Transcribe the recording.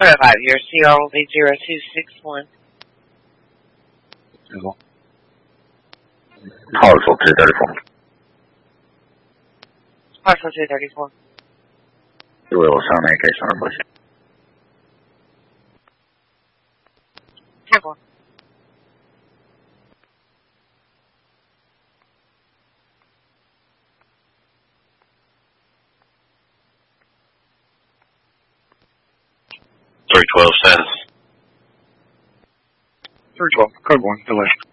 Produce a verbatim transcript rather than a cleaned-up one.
Five here, C R eight zero two six one. Parcel two thirty-four. Parcel two thirty-four. You will sound A K center, please. ten four. three twelve status. three twelve, code one, delay.